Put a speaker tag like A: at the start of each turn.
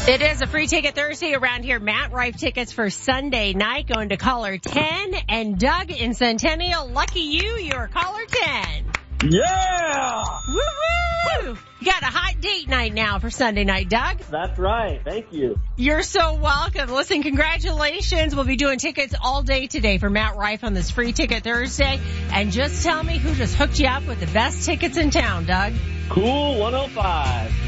A: It is a free ticket Thursday around here. Matt Rife tickets for Sunday night going to caller 10. And Doug in Centennial, lucky you, you're caller 10.
B: Yeah!
A: Woo-woo! You got a hot date night now for Sunday night, Doug.
B: That's right. Thank you.
A: You're so welcome. Listen, congratulations. We'll be doing tickets all day today for Matt Rife on this free ticket Thursday. And just tell me who just hooked you up with the best tickets in town, Doug.
B: Cool 105.